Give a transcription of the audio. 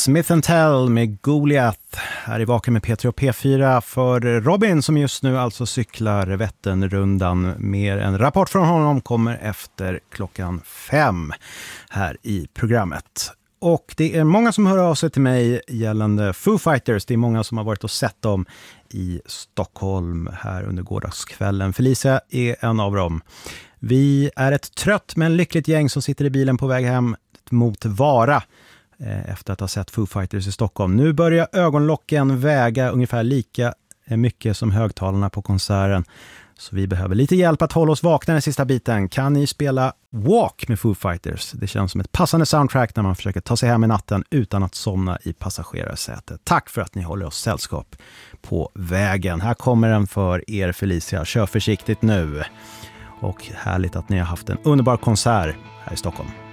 Smith & Tell med Goliath här i Vaken med P3 och P4 för Robin som just nu alltså cyklar Vätternrundan. Mer en rapport från honom kommer efter 5:00 här i programmet. Och det är många som hör av sig till mig gällande Foo Fighters. Det är många som har varit och sett dem i Stockholm här under gårdagskvällen. Felicia är en av dem. Vi är ett trött men lyckligt gäng som sitter i bilen på väg hem mot Vara efter att ha sett Foo Fighters i Stockholm. Nu börjar ögonlocken väga ungefär lika mycket som högtalarna på konserten. Så vi behöver lite hjälp att hålla oss vakna den sista biten. Kan ni spela Walk med Foo Fighters? Det känns som ett passande soundtrack när man försöker ta sig hem i natten utan att somna i passagerarsätet. Tack för att ni håller oss sällskap på vägen. Här kommer den för er Felicia. Kör försiktigt nu. Och härligt att ni har haft en underbar konsert här i Stockholm.